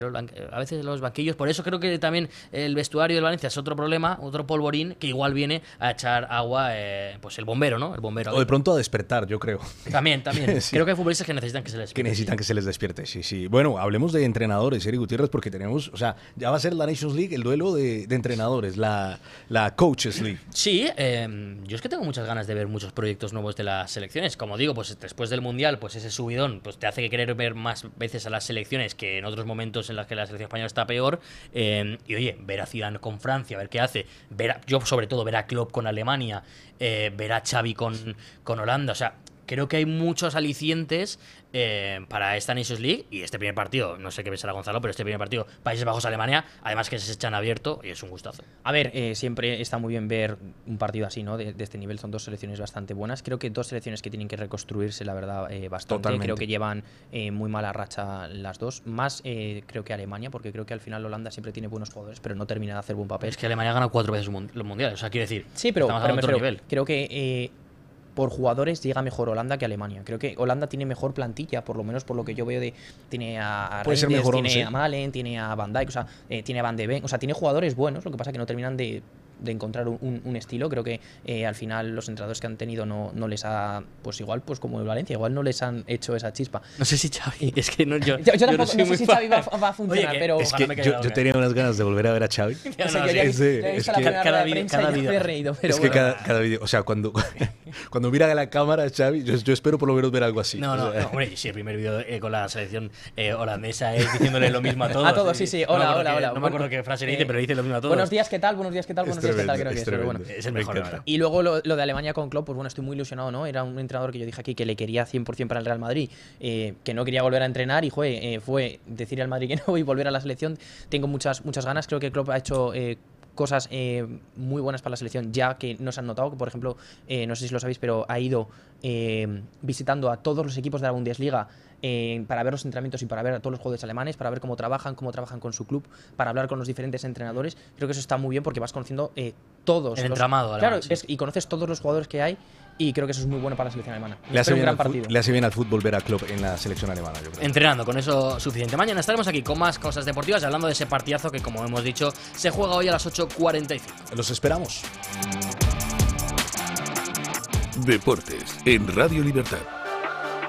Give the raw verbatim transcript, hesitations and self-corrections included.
A veces los banquillos, por eso creo que también el vestuario del Valencia es otro problema, otro polvorín que igual viene a echar agua, eh, pues el bombero, ¿no? El bombero. O de pronto a despertar, yo creo. También, también. Sí. Creo que hay futbolistas que necesitan que se les despierte. Que necesitan que se les despierte, sí, sí. Bueno, hablemos de entrenadores, Eric Gutiérrez, porque tenemos, o sea, ya va a ser la Nations League, el duelo de, de entrenadores, la, la Coaches League. Sí, eh, yo es que tengo muchas ganas de ver muchos proyectos nuevos de las selecciones. Como digo, pues después del Mundial, pues ese subidón pues te hace que querer ver más veces a las selecciones que en otros momentos en los que la selección española está peor, eh, y oye, ver a Zidane con Francia, ver qué hace, ver a, yo sobre todo ver a Klopp con Alemania, eh, ver a Xavi con, con Holanda, o sea, creo que hay muchos alicientes eh, para esta Nations League y este primer partido, no sé qué pensará Gonzalo, pero este primer partido, Países Bajos-Alemania, además que se echan abierto y es un gustazo. A ver, eh, siempre está muy bien ver un partido así, ¿no? De, de este nivel, son dos selecciones bastante buenas. Creo que dos selecciones que tienen que reconstruirse, la verdad, eh, bastante. Totalmente. Creo que llevan eh, muy mala racha las dos. Más eh, creo que Alemania, porque creo que al final Holanda siempre tiene buenos jugadores, pero no termina de hacer buen papel. Es que Alemania ha ganado cuatro veces los mundiales, o sea, quiero decir, sí, pero, estamos pero a me otro refiero, nivel. Creo que eh, por jugadores llega mejor Holanda que Alemania. Creo que Holanda tiene mejor plantilla, por lo menos por lo que yo veo de tiene a Puede ser Reinders, mejor tiene once. a Malen, tiene a Van Dijk, o sea, eh, tiene a Van de Ven, o sea, tiene jugadores buenos, lo que pasa que no terminan de, de encontrar un, un estilo. Creo que eh, al final los entrenadores que han tenido no, no les ha, pues igual, pues como el Valencia, igual no les han hecho esa chispa. No sé si Xavi, es que no, yo, Yo, yo yo tampoco, soy no sé muy si fan. Xavi va, va a funcionar, Oye, que- pero... Es Ojalá que me yo, quede yo loca. tenía unas ganas de volver a ver a Xavi. Ya O sea, no, yo sí. ya he es visto- de- ya he es visto la que- primera cada rueda de vi- prensa cada y me vídeo. he reído, pero Es que bueno. cada, cada vídeo, o sea, cuando, cuando mira a la cámara Xavi, yo, yo espero por lo menos ver algo así. No, O no, sea, no, hombre, sí, el primer vídeo eh, con la selección eh, holandesa es diciéndole lo mismo a todos. A todos, sí, sí. No me Hola, acuerdo hola, qué- hola. No me Bueno, acuerdo qué frase le eh, dice, pero le dice lo mismo a todos. Buenos días, ¿qué tal? Buenos días, ¿qué tal? Es Buenos días, ¿qué tal? tremendo, Creo que es es, pero bueno. tremendo. Es el Me mejor, la encanta. verdad. Y luego lo, lo de Alemania con Klopp, pues bueno, estoy muy ilusionado, ¿no? Era un entrenador que yo dije aquí que le quería cien por ciento para el Real Madrid, eh, que no quería volver a entrenar y joder, eh, fue decir al Madrid que no y volver a la selección. Tengo muchas, muchas ganas, creo que Klopp ha hecho... Eh, cosas eh, muy buenas para la selección ya que no se han notado, que por ejemplo, eh, no sé si lo sabéis, pero ha ido eh, visitando a todos los equipos de la Bundesliga eh, para ver los entrenamientos y para ver a todos los jugadores alemanes, para ver cómo trabajan, cómo trabajan con su club, para hablar con los diferentes entrenadores. Creo que eso está muy bien porque vas conociendo eh, todos El los, entramado claro, alemán, sí. ves- y conoces todos los jugadores que hay y creo que eso es muy bueno para la selección alemana. Le hace, Espero un bien gran al fu- partido. le hace bien al fútbol ver a Klopp en la selección alemana, yo creo. Entrenando, con eso suficiente. Mañana estaremos aquí con más cosas deportivas y hablando de ese partidazo que, como hemos dicho, se juega hoy a las ocho cuarenta y cinco. Los esperamos. Deportes en Radio Libertad.